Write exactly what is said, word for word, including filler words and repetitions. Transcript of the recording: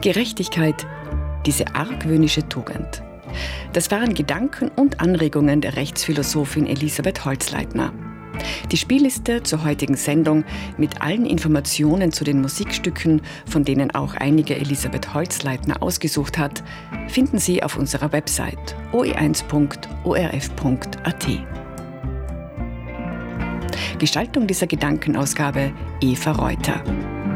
Gerechtigkeit, diese argwöhnische Tugend. Das waren Gedanken und Anregungen der Rechtsphilosophin Elisabeth Holzleitner. Die Spielliste zur heutigen Sendung mit allen Informationen zu den Musikstücken, von denen auch einige Elisabeth Holzleitner ausgesucht hat, finden Sie auf unserer Website o e eins punkt o r f punkt a t. Gestaltung dieser Gedankenausgabe Eva Reuter.